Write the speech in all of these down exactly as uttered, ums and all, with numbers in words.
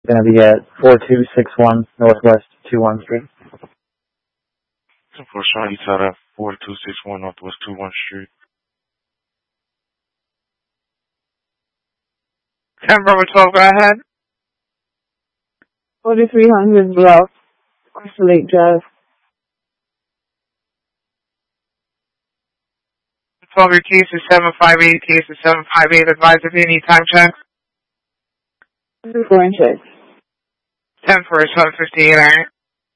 Going to be at four two six one Northwest two one Street. For Sean, you tell that four two six one Northwest two one Street. ten Bravo twelve, go ahead. forty-three hundred Bluff, West Lake Drive. twelve, your case is seven five eight, case is seven five eight, advise if you need time checks. Foreign check. ten for seven fifty-eight, alright.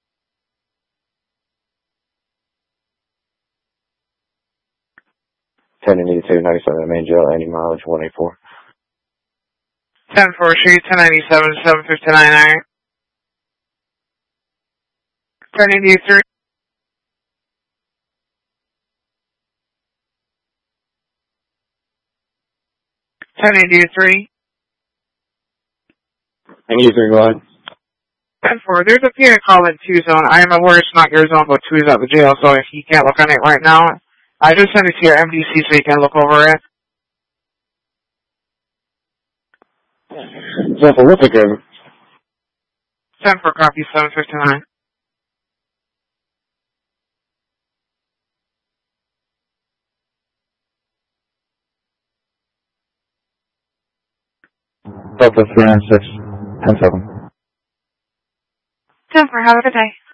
ten eighty-two ninety-seven main jail, any mileage one eighty-four. ten for Street, ten ninety-seven, seven fifty-nine, alright. ten eighty-three. ten eighty-three. ten eighty-three, go ahead. ten four, there's a P I call in two zone. I am aware it's not your zone, but two is at the jail, so if you can't look on it right now, I just send it to your M D C so you can look over it. ten for what's it good? ten for copy, seven fifty-nine. Delta three nine six, ten seven. ten four, have a good day.